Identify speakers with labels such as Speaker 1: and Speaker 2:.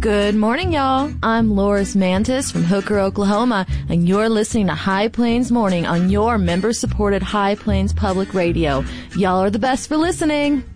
Speaker 1: Good morning, y'all. I'm Loris Mantis from Hooker, Oklahoma, and you're listening to High Plains Morning on your member-supported High Plains Public Radio. Y'all are the best for listening.